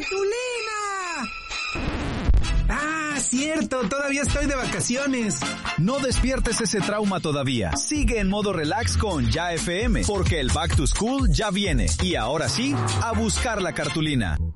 ¡Ah, cierto! Todavía estoy de vacaciones. No despiertes ese trauma todavía. Sigue en modo relax con Ya FM, porque el Back to School ya viene. Y ahora sí, a buscar la cartulina.